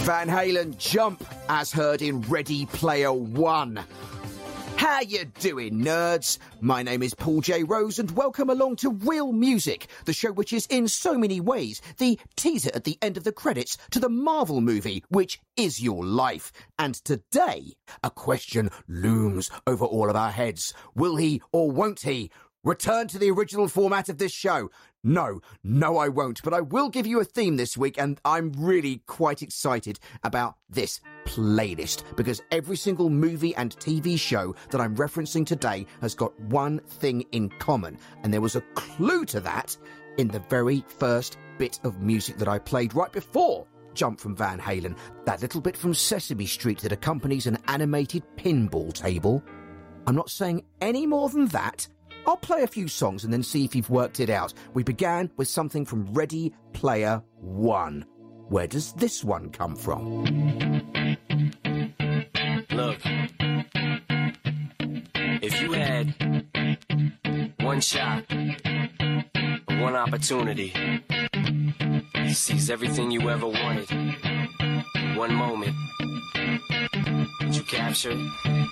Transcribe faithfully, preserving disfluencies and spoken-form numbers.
Van Halen Jump, as heard in Ready Player One. How you doing, nerds? My name is Paul J. Rose, and welcome along to Real Music, the show which is in so many ways the teaser at the end of the credits to the Marvel movie, which is your life. And today, a question looms over all of our heads. Will he or won't he return to the original format of this show? No, no I won't, but I will give you a theme this week, and I'm really quite excited about this playlist, because every single movie and T V show that I'm referencing today has got one thing in common, and there was a clue to that in the very first bit of music that I played right before Jump from Van Halen, that little bit from Sesame Street that accompanies an animated pinball table. I'm not saying any more than that. I'll play a few songs and then see if you've worked it out. We began with something from Ready Player One. Where does this one come from? Look, if you had one shot, one opportunity to seize everything you ever wanted, one moment, would you capture it?